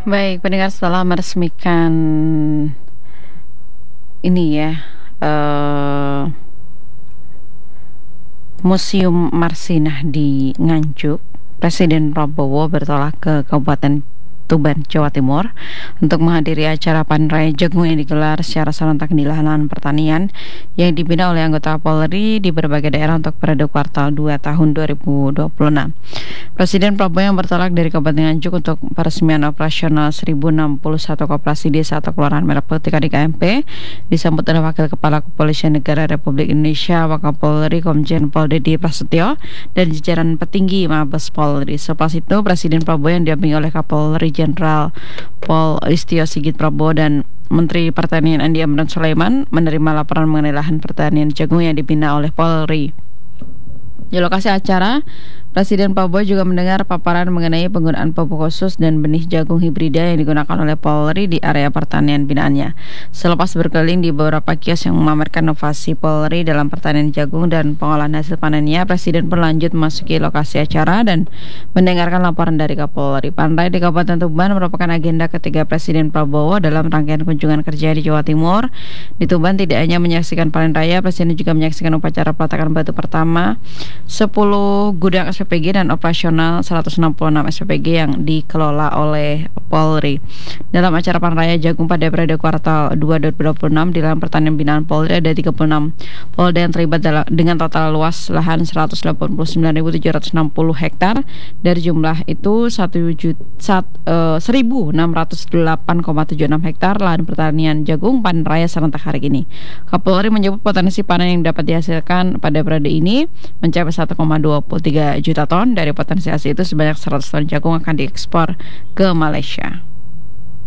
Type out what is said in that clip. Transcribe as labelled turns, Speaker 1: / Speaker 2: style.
Speaker 1: Baik, pendengar setelah meresmikan ini ya, eh, Museum Marsinah di Nganjuk, Presiden Prabowo bertolak ke Kabupaten Tuban, Jawa Timur untuk menghadiri acara Panen Raya Jagung yang digelar secara serentak di lahan pertanian yang dibina oleh anggota Polri di berbagai daerah untuk periode kuartal 2 tahun 2026. Presiden Prabowo yang bertolak dari Kabupaten Nganjuk untuk peresmian operasional 1061 koperasi desa atau kelurahan merah putih KDKMP disambut oleh Wakil Kepala Kepolisian Negara Republik Indonesia Wakapolri Komjen Pol Dedy Prasetyo dan jajaran petinggi Mabes Polri. Selepas itu Presiden Prabowo yang didampingi oleh Kapolri Jenderal Pol Listio Sigit Prabowo dan Menteri Pertanian Andi Amran Sulaiman menerima laporan mengenai lahan pertanian jagung yang dibina oleh Polri. Di lokasi acara, Presiden Prabowo juga mendengar paparan mengenai penggunaan pupuk khusus dan benih jagung hibrida yang digunakan oleh Polri di area pertanian binaannya. Selepas berkeliling di beberapa kios yang memamerkan inovasi Polri dalam pertanian jagung dan pengolahan hasil panennya, Presiden berlanjut memasuki lokasi acara dan mendengarkan laporan dari Kapolri. Panen Raya di Kabupaten Tuban merupakan agenda ketiga Presiden Prabowo dalam rangkaian kunjungan kerja di Jawa Timur. Di Tuban tidak hanya menyaksikan panen raya, Presiden juga menyaksikan upacara peletakan batu pertama 10 gudang SPPG dan operasional 166 SPPG yang dikelola oleh Polri. Dalam acara panen raya jagung pada periode kuartal 2 2026 di lahan pertanian binaan Polri ada 36 polda yang terlibat dengan total luas lahan 189.760 hektar. Dari jumlah itu 1.608,76 hektar lahan pertanian jagung panen raya serentak hari ini. Kapolri menyebut potensi panen yang dapat dihasilkan pada periode ini mencapai 1,23 juta ton. Dari potensi hasil itu sebanyak 100 ton jagung akan diekspor ke Malaysia.